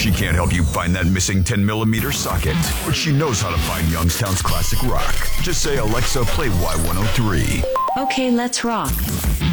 She can't help you find that missing 10mm socket, but she knows how to find Youngstown's classic rock. Just say, Alexa, play Y103. Okay, let's rock.